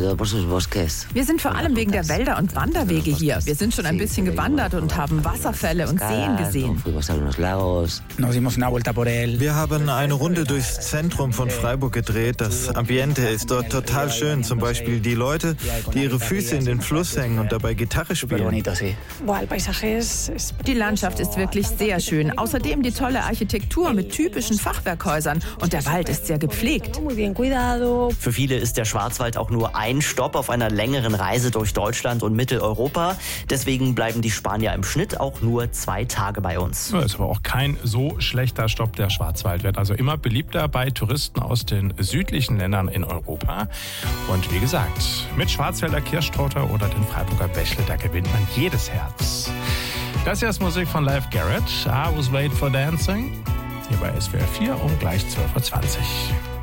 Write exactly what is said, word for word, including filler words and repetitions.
Wir sind vor allem wegen der Wälder und Wanderwege hier. Wir sind schon ein bisschen gewandert und haben Wasserfälle und Seen gesehen. Wir haben eine Runde durchs Zentrum von Freiburg gedreht. Das Ambiente ist dort total schön. Zum Beispiel die Leute, die ihre Füße in den Fluss hängen und dabei Gitarre spielen. Die Landschaft ist wirklich sehr schön. Außerdem die tolle Architektur mit typischen Fachwerkhäusern. Und der Wald ist sehr gepflegt. Für viele ist der Schwarzwald auch nur ein Stopp auf einer längeren Reise durch Deutschland und Mitteleuropa. Deswegen bleiben die Spanier im Schnitt auch nur zwei Tage bei uns. Das ist aber auch kein so schlechter Stopp. Der Schwarzwald wird also immer beliebter bei Touristen aus den südlichen Ländern in Europa. Und wie gesagt, mit Schwarzwälder Kirschtorte oder den Freiburger Bächle, da gewinnt man jedes Herz. Das hier ist Musik von Live Garrett. I was late for dancing. Hier bei S W R vier um gleich zwölf Uhr zwanzig.